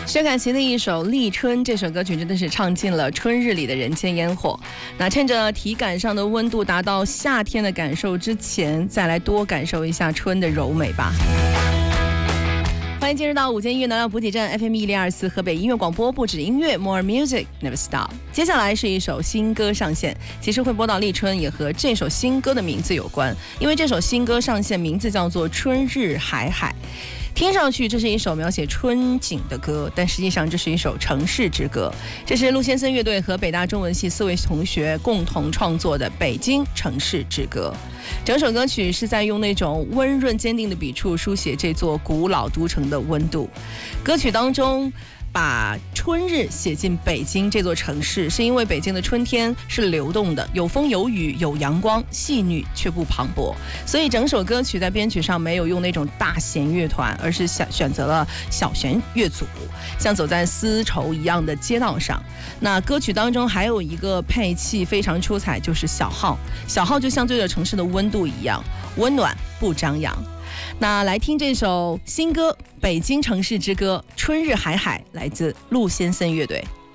薛凯琪的一首《立春》，这首歌曲真的是唱尽了春日里的人间烟火。那趁着体感上的温度达到夏天的感受之前，再来多感受一下春的柔美吧。欢迎进入到午间音乐能量补给站 FM 1024河北音乐广播，不止音乐 More Music Never Stop。接下来是一首新歌上线，其实会播到立春也和这首新歌的名字有关，因为这首新歌上线名字叫做《春日海海》。听上去这是一首描写春景的歌，但实际上这是一首城市之歌。这是陆先森乐队和北大中文系4位同学共同创作的《北京城市之歌》。整首歌曲是在用那种温润坚定的笔触书写这座古老都城的温度。歌曲当中把春日写进北京这座城市，是因为北京的春天是流动的，有风有雨有阳光，细腻却不磅礴，所以整首歌曲在编曲上没有用那种大弦乐团，而是选择了小弦乐组，像走在丝绸一样的街道上。那歌曲当中还有一个配器非常出彩，就是小号，小号就像对着城市的温度一样温暖不张扬。那来听这首新歌《北京城市之歌》，春日海海，来自陆先森乐队。